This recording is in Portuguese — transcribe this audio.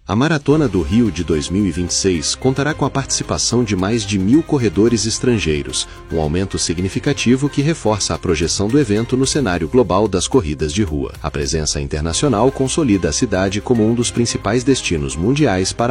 A Maratona do Rio de 2026 contará com a participação de mais de 1.000 corredores estrangeiros, um aumento significativo que reforça a projeção do evento no cenário global das corridas de rua. A presença internacional consolida a cidade como um dos principais destinos mundiais para